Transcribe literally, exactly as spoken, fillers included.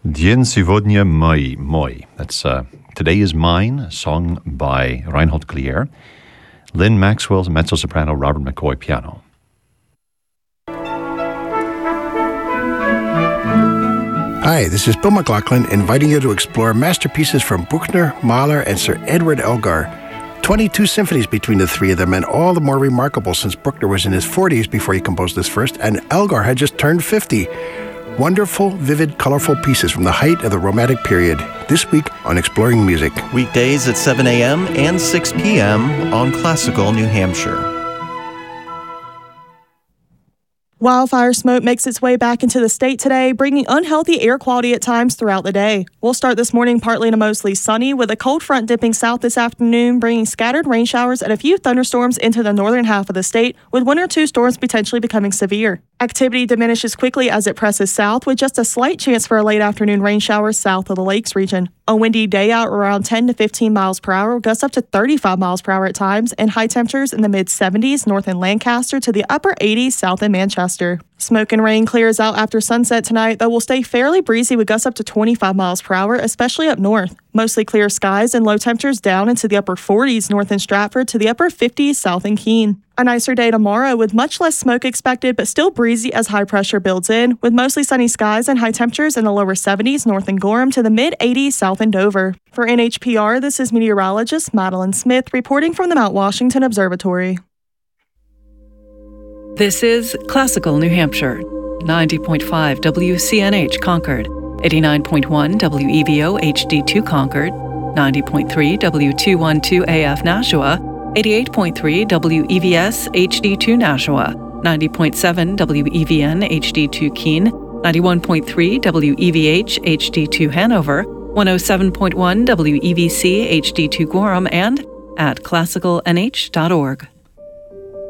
Dzień сегодня мой, мой. That's uh, Today is Mine, sung by Reinhold Klier. Lynn Maxwell, mezzo-soprano, Robert McCoy, piano. Hi, this is Bill McLaughlin inviting you to explore masterpieces from Bruckner, Mahler, and Sir Edward Elgar. twenty-two symphonies between the three of them, and all the more remarkable since Bruckner was in his forties before he composed this first, and Elgar had just turned fifty. Wonderful, vivid, colorful pieces from the height of the Romantic period. This week on Exploring Music. Weekdays at seven a.m. and six p.m. on Classical New Hampshire. Wildfire smoke makes its way back into the state today, bringing unhealthy air quality at times throughout the day. We'll start this morning partly to mostly sunny, with a cold front dipping south this afternoon, bringing scattered rain showers and a few thunderstorms into the northern half of the state, with one or two storms potentially becoming severe. Activity diminishes quickly as it presses south, with just a slight chance for a late afternoon rain shower south of the Lakes region. A windy day out around ten to fifteen miles per hour, gusts up to thirty-five miles per hour at times, and high temperatures in the mid seventies north in Lancaster to the upper eighties south in Manchester. Smoke and rain clears out after sunset tonight, though will stay fairly breezy with gusts up to twenty-five miles per hour, especially up north. Mostly clear skies and low temperatures down into the upper forties north in Stratford to the upper fifties south in Keene. A nicer day tomorrow with much less smoke expected, but still breezy as high pressure builds in, with mostly sunny skies and high temperatures in the lower seventies north in Gorham to the mid eighties south in Dover. For N H P R, this is meteorologist Madeline Smith reporting from the Mount Washington Observatory. This is Classical New Hampshire, ninety point five W C N H Concord, eighty-nine point one W E V O H D two Concord, ninety point three W two twelve A F Nashua, eighty-eight point three W E V S H D two Nashua, ninety point seven W E V N H D two Keene, ninety-one point three W E V H H D two Hanover, one oh seven point one W E V C H D two Gorham, and at classical N H dot org.